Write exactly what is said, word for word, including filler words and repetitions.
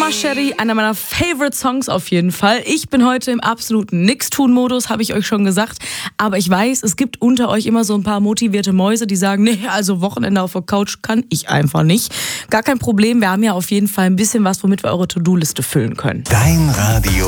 Omar Sherry, einer meiner Favorite Songs auf jeden Fall. Ich bin heute im absoluten Nix-Tun-Modus, habe ich euch schon gesagt. Aber ich weiß, es gibt unter euch immer so ein paar motivierte Mäuse, die sagen, nee, also Wochenende auf der Couch kann ich einfach nicht. Gar kein Problem, wir haben ja auf jeden Fall ein bisschen was, womit wir eure To-Do-Liste füllen können. Dein Radio